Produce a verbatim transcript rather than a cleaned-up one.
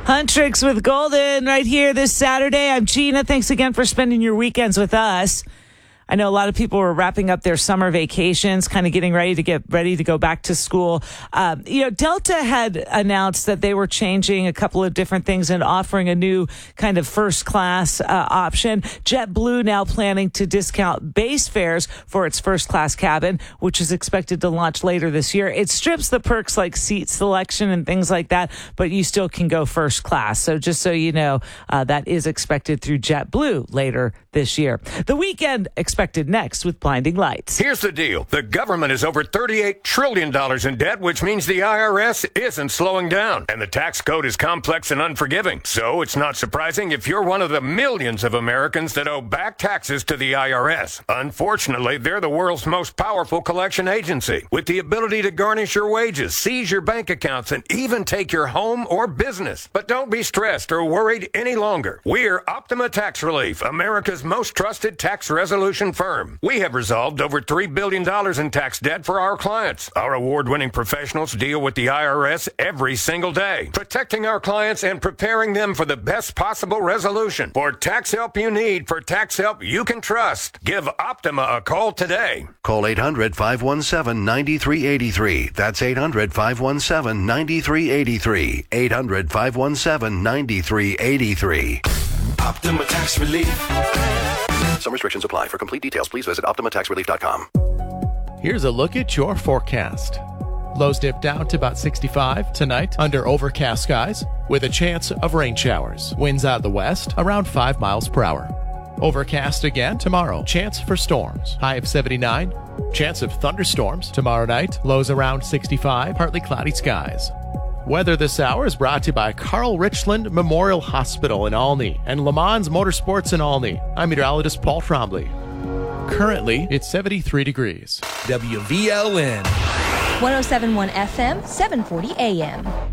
Huntrix with Golden right here this Saturday. I'm Gina. Thanks again for spending your weekends with us. I know a lot of people were wrapping up their summer vacations, kind of getting ready to get ready to go back to school. Um, you know, Delta had announced that they were changing a couple of different things and offering a new kind of first class uh, option. JetBlue now planning to discount base fares for its first class cabin, which is expected to launch later this year. It strips the perks like seat selection and things like that, but you still can go first class. So just so you know, uh, that is expected through JetBlue later this year. The weekend expected next with Blinding Lights. Here's the deal. The government is over thirty-eight trillion dollars in debt, which means the I R S isn't slowing down. And the tax code is complex and unforgiving. So it's not surprising if you're one of the millions of Americans that owe back taxes to the I R S. Unfortunately, they're the world's most powerful collection agency, with the ability to garnish your wages, seize your bank accounts, and even take your home or business. But don't be stressed or worried any longer. We're Optima Tax Relief, America's most trusted tax resolution firm. We have resolved over three billion dollars in tax debt for our clients. Our award-winning professionals deal with the I R S every single day, protecting our clients and preparing them for the best possible resolution. For tax help you need, for tax help you can trust, give Optima a call today. Call eight hundred, five one seven, nine three eight three. That's eight hundred, five one seven, nine three eight three. eight hundred, five one seven, nine three eight three. Optima Tax Relief. Some restrictions apply. For complete details, please visit optima tax relief dot com. Here's a look at your forecast. Lows dip down to about sixty-five tonight under overcast skies with a chance of rain showers. Winds out of the west around five miles per hour. Overcast again tomorrow. Chance for storms. High of seventy-nine. Chance of thunderstorms tomorrow night. Lows around sixty-five. Partly cloudy skies. Weather this hour is brought to you by Carl Richland Memorial Hospital in Olney and Le Mans Motorsports in Olney. I'm meteorologist Paul Trombley. Currently, it's seventy-three degrees. W V L N. one oh seven point one F M, seven forty A M.